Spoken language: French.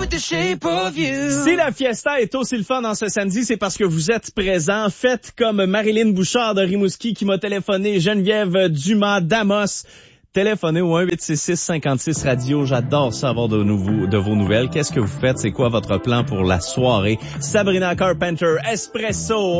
with the shape of you. Si la fiesta est aussi le fun en ce samedi, c'est parce que vous êtes présents. Faites comme Marilyn Bouchard de Rimouski qui m'a téléphoné, Geneviève Dumas d'Amos. Téléphonez au 1-866-56-radio. J'adore savoir de vos nouvelles. Qu'est-ce que vous faites? C'est quoi votre plan pour la soirée? Sabrina Carpenter, Espresso.